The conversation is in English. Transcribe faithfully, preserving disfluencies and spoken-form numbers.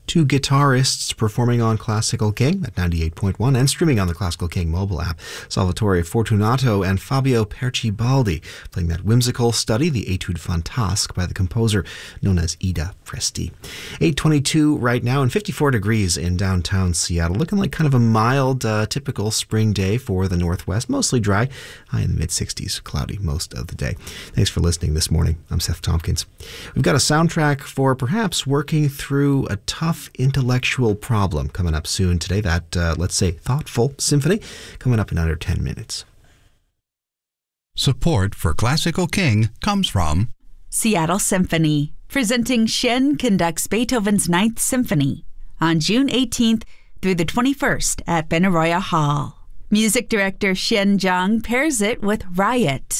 Two guitarists performing on Classical King at ninety-eight point one and streaming on the Classical King mobile app. Salvatore Fortunato and Fabio Percibaldi playing that whimsical study, the Etude Fantasque, by the composer known as Ida Presti. eight twenty-two right now and fifty-four degrees in downtown Seattle. Looking like kind of a mild, uh, typical spring day for the Northwest. Mostly dry, high in the mid-sixties, cloudy most of the day. Thanks for listening this morning. I'm Seth Tompkins. We've got a soundtrack for perhaps working through a tough intellectual problem coming up soon today. That, uh, let's say, thoughtful symphony coming up in under ten minutes. Support for Classical King comes from Seattle Symphony, presenting Shen conducts Beethoven's Ninth Symphony on June eighteenth through the twenty-first at Benaroya Hall. Music director Shen Zhang pairs it with Riot,